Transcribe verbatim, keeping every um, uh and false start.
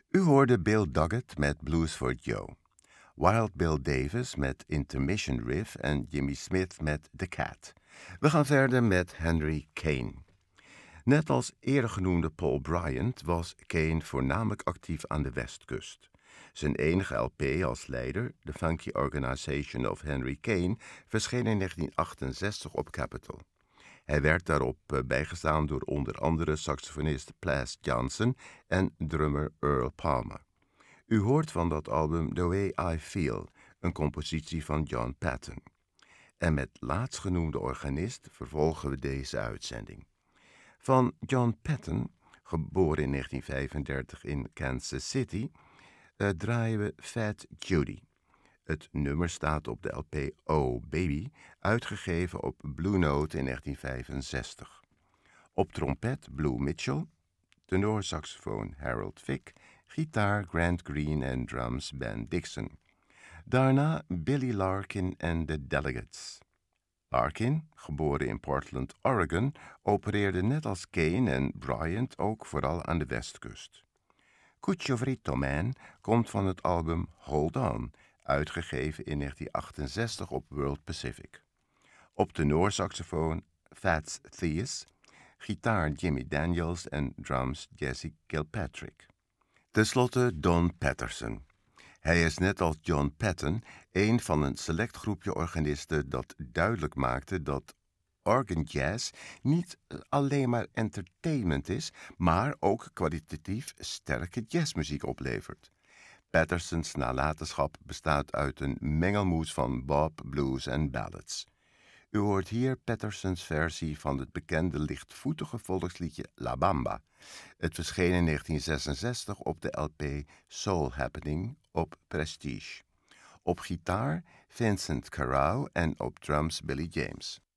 U hoorde Bill Doggett met Blues for Joe, Wild Bill Davis met Intermission Riff en Jimmy Smith met The Cat. We gaan verder met Henry Kane. Net als eerder genoemde Paul Bryant was Kane voornamelijk actief aan de Westkust. Zijn enige L P als leider, The Funky Organization of Henry Kane, verscheen in negentien achtenzestig op Capitol. Hij werd daarop bijgestaan door onder andere saxofonist Plas Johnson en drummer Earl Palmer. U hoort van dat album The Way I Feel, een compositie van John Patton. En met laatstgenoemde organist vervolgen we deze uitzending. Van John Patton, geboren in negentien vijfendertig in Kansas City, uh, draaien we Fat Judy. Het nummer staat op de L P Oh Baby, uitgegeven op Blue Note in negentien vijfenzestig. Op trompet Blue Mitchell, tenorsaxofoon Harold Vick, gitaar Grant Green en drums Ben Dixon. Daarna Billy Larkin en de Delegates. Larkin, geboren in Portland, Oregon, opereerde net als Kane en Bryant ook vooral aan de westkust. Cuccio Fritto Man komt van het album Hold On, uitgegeven in negentien achtenzestig op World Pacific. Op tenorsaxofoon Fats Theus, gitaar Jimmy Daniels en drums Jesse Kilpatrick. Ten slotte Don Patterson. Hij is net als John Patton een van een select groepje organisten dat duidelijk maakte dat organ jazz niet alleen maar entertainment is, maar ook kwalitatief sterke jazzmuziek oplevert. Pattersons nalatenschap bestaat uit een mengelmoes van bop, blues en ballads. U hoort hier Pattersons versie van het bekende lichtvoetige volksliedje La Bamba. Het verscheen in negentien zesenzestig op de L P Soul Happening op Prestige. Op gitaar Vincent Carrau en op drums Billy James.